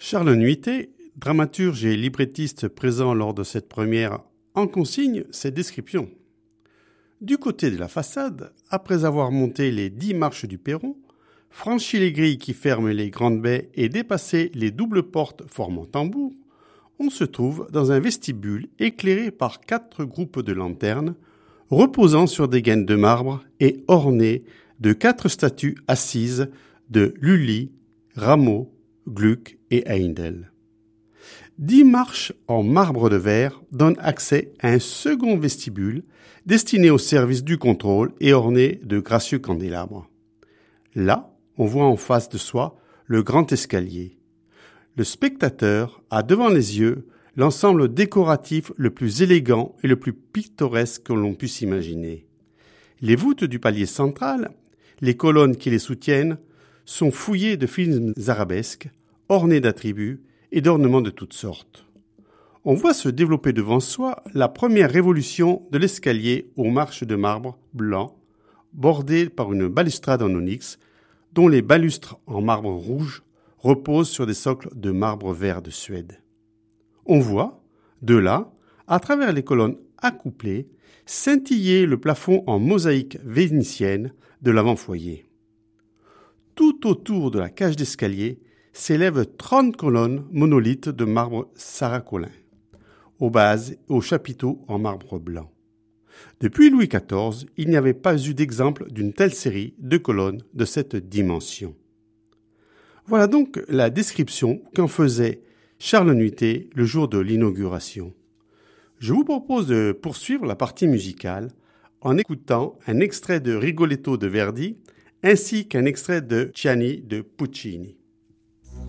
Charles Nuité, dramaturge et librettiste présent lors de cette première, en consigne ses descriptions. Du côté de la façade, après avoir monté les 10 marches du perron, franchi les grilles qui ferment les grandes baies et dépassé les doubles portes formant tambour, on se trouve dans un vestibule éclairé par 4 groupes de lanternes, reposant sur des gaines de marbre et orné de 4 statues assises de Lully, Rameau, Gluck et Heindel. 10 marches en marbre de verre donnent accès à un second vestibule destiné au service du contrôle et orné de gracieux candélabres. Là, on voit en face de soi le grand escalier. Le spectateur a devant les yeux l'ensemble décoratif le plus élégant et le plus pittoresque que l'on puisse imaginer. Les voûtes du palier central, les colonnes qui les soutiennent, sont fouillées de fines arabesques, ornées d'attributs et d'ornements de toutes sortes. On voit se développer devant soi la première révolution de l'escalier aux marches de marbre blanc, bordées par une balustrade en onyx, dont les balustres en marbre rouge reposent sur des socles de marbre vert de Suède. On voit, de là, à travers les colonnes accouplées, scintiller le plafond en mosaïque vénitienne de l'avant-foyer. Tout autour de la cage d'escalier s'élèvent 30 colonnes monolithes de marbre saracolin, aux bases et aux chapiteaux en marbre blanc. Depuis Louis XIV, il n'y avait pas eu d'exemple d'une telle série de colonnes de cette dimension. Voilà donc la description qu'en faisait Charles Nuité le jour de l'inauguration. Je vous propose de poursuivre la partie musicale en écoutant un extrait de Rigoletto de Verdi ainsi qu'un extrait de Gianni de Puccini.